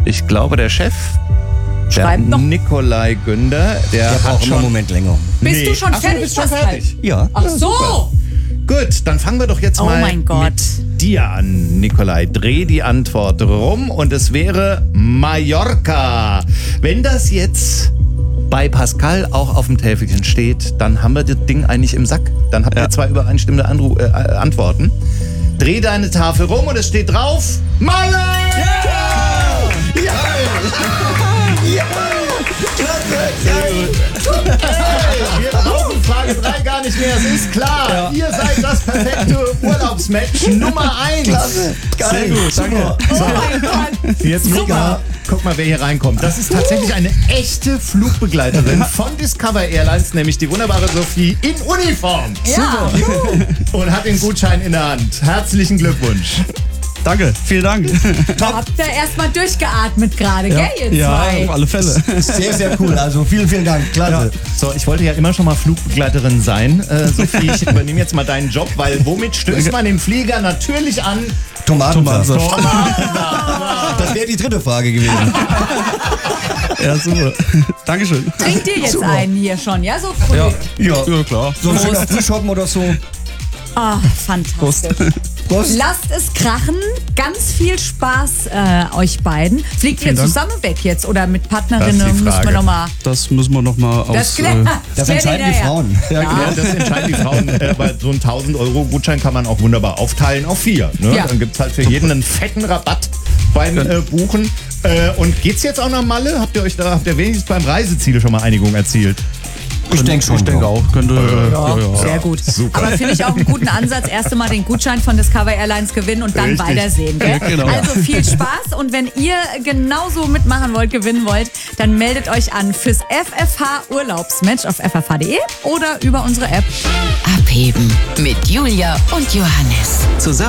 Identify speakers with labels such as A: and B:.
A: Ich glaube, der Chef,
B: Schreibt noch.
A: Nikolai Günder, der
C: Der
A: hat
C: braucht immer
A: schon...
C: einen Moment länger.
B: Bist du schon
A: Ach so,
B: fertig,
A: du bist schon
B: Pascal?
A: fertig.
C: Ja.
B: Ach so.
A: Gut, dann fangen wir doch jetzt
B: Oh
A: mal
B: mein Gott.
A: mit dir an, Nikolai. Dreh die Antwort rum und es wäre Mallorca. Wenn das jetzt bei Pascal auch auf dem Täfelchen steht, dann haben wir das Ding eigentlich im Sack. Dann habt ihr zwei übereinstimmende Antworten. Dreh deine Tafel rum und es steht drauf Malle! Ja! Wir brauchen Frage 3 gar nicht mehr, es ist klar. Ihr seid das perfekte Urlaubsmatch Nummer 1.
C: Klasse. Geil.
A: Sehr gut, danke.
B: Oh mein Gott.
A: Jetzt guck mal, wer hier reinkommt. Das ist tatsächlich eine echte Flugbegleiterin von Discover Airlines, nämlich die wunderbare Sophie in Uniform.
B: Ja.
A: Und hat den Gutschein in der Hand. Herzlichen Glückwunsch.
D: Danke, vielen Dank.
B: Habt ihr erstmal durchgeatmet gerade, gell, ihr
D: Ja,
B: zwei?
D: auf alle Fälle.
C: Sehr, sehr cool. Also vielen, vielen Dank. Klasse.
A: So, ich wollte ja immer schon mal Flugbegleiterin sein. Sophie, ich übernehme jetzt mal deinen Job, weil womit stößt man den Flieger natürlich an?
C: Tomatensaft.
A: Tomatensaft.
C: Das wäre die dritte Frage gewesen.
D: Ja, super. Dankeschön.
B: Trinkt ihr jetzt
C: Super.
B: einen hier schon, ja, so früh?
D: Ja,
C: Ja.
D: ja klar.
C: So ein schöner
B: Prost.
C: Frühschoppen oder so.
B: Ah, fantastisch.
C: Prost.
B: Lasst es krachen. Ganz viel Spaß euch beiden. Fliegt ihr
D: Vielen Dank.
B: zusammen weg jetzt oder mit
A: Das
B: Partnerinnen?
A: ist die
B: Müssen wir
A: Frage.
B: nochmal.
D: Das müssen wir nochmal aus...
C: Das
B: klären
C: entscheiden die Frauen.
A: Ja, das entscheiden die Frauen. Weil so einen 1000-Euro-Gutschein kann man auch wunderbar aufteilen auf 4. Ne?
B: Ja.
A: Dann gibt es halt für jeden einen fetten Rabatt beim Buchen. Und geht's jetzt auch nach Malle? Habt ihr wenigstens beim Reiseziel schon mal Einigung erzielt?
C: Ich denke schon.
D: Ich denke auch. Könnte,
B: Sehr gut.
A: Super.
B: Aber finde ich auch einen guten Ansatz. Erst einmal den Gutschein von Discover Airlines gewinnen und dann
A: Richtig.
B: weitersehen. Gell?
D: Ja, genau.
B: Also viel Spaß und wenn ihr genauso mitmachen wollt, gewinnen wollt, dann meldet euch an fürs FFH Urlaubsmatch auf ffh.de oder über unsere App.
E: Abheben mit Julia und Johannes.
F: Zusammen